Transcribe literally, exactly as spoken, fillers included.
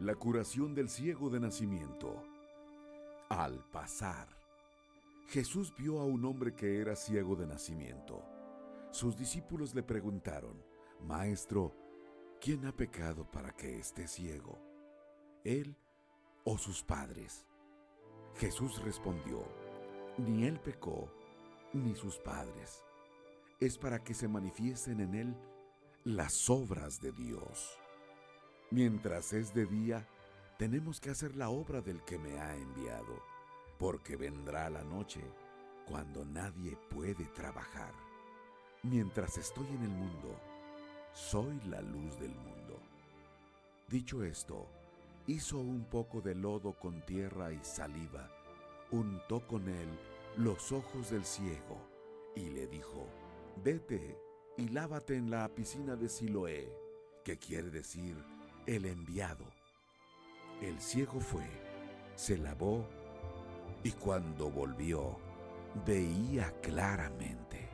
La curación del ciego de nacimiento. Al pasar, Jesús vio a un hombre que era ciego de nacimiento. Sus discípulos le preguntaron: Maestro, ¿quién ha pecado para que esté ciego? ¿Él o sus padres? Jesús respondió: Ni él pecó, ni sus padres. Es para que se manifiesten en él las obras de Dios. Mientras es de día, tenemos que hacer la obra del que me ha enviado, porque vendrá la noche cuando nadie puede trabajar. Mientras estoy en el mundo, soy la luz del mundo. Dicho esto, hizo un poco de lodo con tierra y saliva, untó con él los ojos del ciego y le dijo: Vete y lávate en la piscina de Siloé, que quiere decir el enviado. El ciego fue, se lavó y cuando volvió, veía claramente.